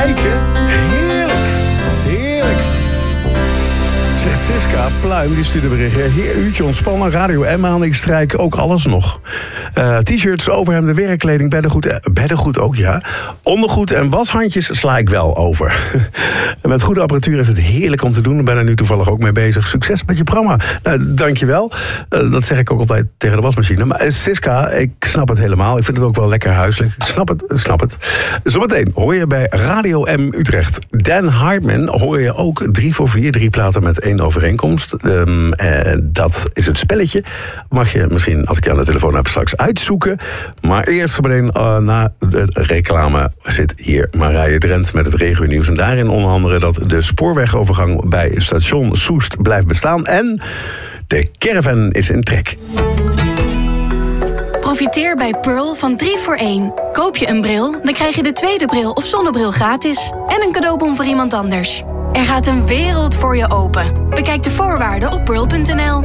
strijken. Heerlijk. Zegt Siska Pluim, die stuurde berichten. Heer, uurtje ontspannen, Radio M-aan, ik strijk ook alles nog. T-shirts, overhemden, werkkleding, beddengoed ook, ja. Ondergoed en washandjes sla ik wel over. Met goede apparatuur is het heerlijk om te doen. Ik ben er nu toevallig ook mee bezig. Succes met je programma. Dankjewel. Dat zeg ik ook altijd tegen de wasmachine. Maar Siska, ik snap het helemaal. Ik vind het ook wel lekker huiselijk. Ik snap het. Zometeen hoor je bij Radio M Utrecht. Dan Hartman hoor je ook 3 voor 4, 3 platen met 1 overeenkomst. Dat is het spelletje. Mag je misschien, als ik je aan de telefoon heb, straks uitzoeken. Maar eerst meteen na de reclame zit hier Marije Drent met het regionieuws. En daarin onder andere dat de spoorwegovergang bij station Soest blijft bestaan. En de caravan is in trek. Profiteer bij Pearl van 3 voor 1. Koop je een bril, dan krijg je de tweede bril of zonnebril gratis. En een cadeaubon voor iemand anders. Er gaat een wereld voor je open. Bekijk de voorwaarden op pearl.nl.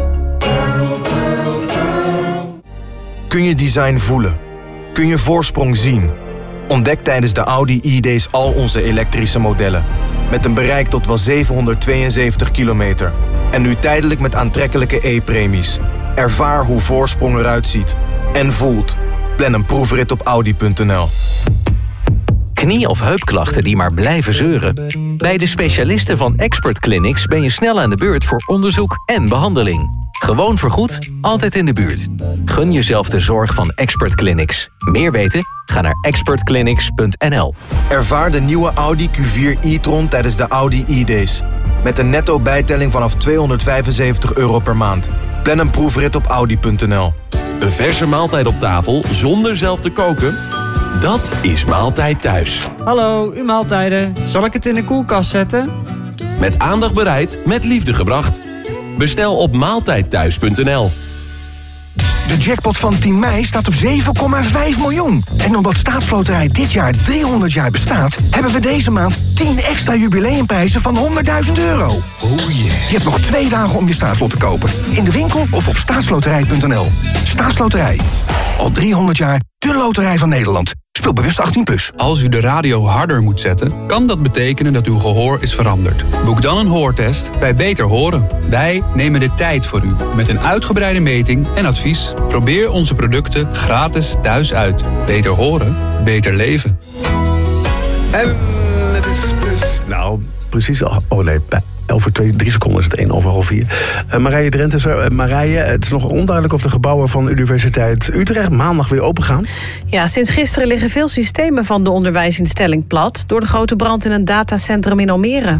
Kun je design voelen? Kun je voorsprong zien? Ontdek tijdens de Audi E-Days al onze elektrische modellen. Met een bereik tot wel 772 kilometer. En nu tijdelijk met aantrekkelijke E-premies. Ervaar hoe voorsprong eruit ziet. En voelt. Plan een proefrit op audi.nl. Knie- of heupklachten die maar blijven zeuren? Bij de specialisten van Expert Clinics ben je snel aan de beurt voor onderzoek en behandeling. Gewoon vergoed, altijd in de buurt. Gun jezelf de zorg van Expert Clinics. Meer weten? Ga naar expertclinics.nl. Ervaar de nieuwe Audi Q4 e-tron tijdens de Audi e-Days. Met een netto bijtelling vanaf €275 per maand. Plan een proefrit op audi.nl. Een verse maaltijd op tafel zonder zelf te koken? Dat is Maaltijd Thuis. Hallo, uw maaltijden. Zal ik het in de koelkast zetten? Met aandacht bereid, met liefde gebracht. Bestel op maaltijdthuis.nl. De jackpot van 10 mei staat op 7,5 miljoen. En omdat Staatsloterij dit jaar 300 jaar bestaat, hebben we deze maand 10 extra jubileumprijzen van €100.000. Oh yeah. Je hebt nog 2 dagen om je staatslot te kopen. In de winkel of op staatsloterij.nl. Staatsloterij. Al 300 jaar de loterij van Nederland. Speel bewust 18+. Als u de radio harder moet zetten, kan dat betekenen dat uw gehoor is veranderd. Boek dan een hoortest bij Beter Horen. Wij nemen de tijd voor u met een uitgebreide meting en advies. Probeer onze producten gratis thuis uit. Beter horen, beter leven. En het is precies... Oh nee, over 3 seconden is het 1:04. Marije Drent is er. Marije, het is nog onduidelijk of de gebouwen van de Universiteit Utrecht maandag weer open gaan. Ja, sinds gisteren liggen veel systemen van de onderwijsinstelling plat door de grote brand in een datacentrum in Almere.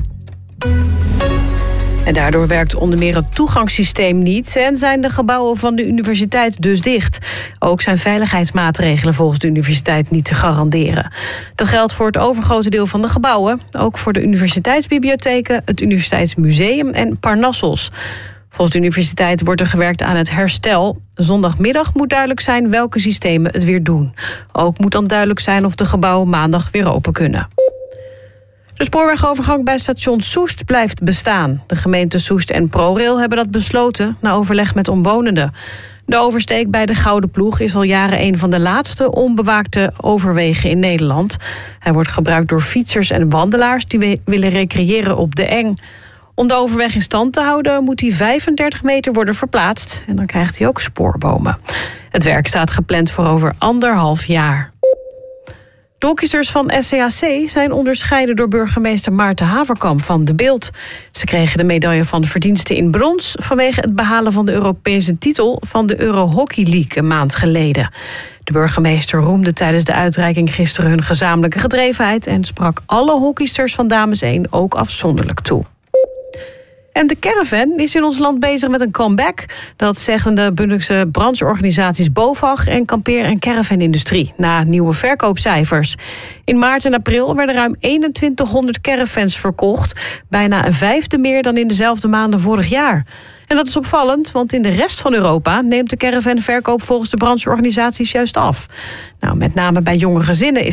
En daardoor werkt onder meer het toegangssysteem niet en zijn de gebouwen van de universiteit dus dicht. Ook zijn veiligheidsmaatregelen volgens de universiteit niet te garanderen. Dat geldt voor het overgrote deel van de gebouwen, ook voor de universiteitsbibliotheken, het Universiteitsmuseum en Parnassos. Volgens de universiteit wordt er gewerkt aan het herstel. Zondagmiddag moet duidelijk zijn welke systemen het weer doen. Ook moet dan duidelijk zijn of de gebouwen maandag weer open kunnen. De spoorwegovergang bij station Soest blijft bestaan. De gemeente Soest en ProRail hebben dat besloten na overleg met omwonenden. De oversteek bij de Gouden Ploeg is al jaren een van de laatste onbewaakte overwegen in Nederland. Hij wordt gebruikt door fietsers en wandelaars die willen recreëren op de Eng. Om de overweg in stand te houden moet hij 35 meter worden verplaatst. En dan krijgt hij ook spoorbomen. Het werk staat gepland voor over 1,5 jaar. De hockeysters van SCAC zijn onderscheiden door burgemeester Maarten Haverkamp van De Bilt. Ze kregen de medaille van verdiensten in brons vanwege het behalen van de Europese titel van de Euro Hockey League een maand geleden. De burgemeester roemde tijdens de uitreiking gisteren hun gezamenlijke gedrevenheid en sprak alle hockeysters van Dames 1 ook afzonderlijk toe. En de caravan is in ons land bezig met een comeback. Dat zeggen de Bunnikse brancheorganisaties BOVAG en Kampeer- en Caravanindustrie na nieuwe verkoopcijfers. In maart en april werden ruim 2100 caravans verkocht. Bijna een vijfde meer dan in dezelfde maanden vorig jaar. En dat is opvallend, want in de rest van Europa neemt de caravanverkoop volgens de brancheorganisaties juist af. Nou, met name bij jonge gezinnen is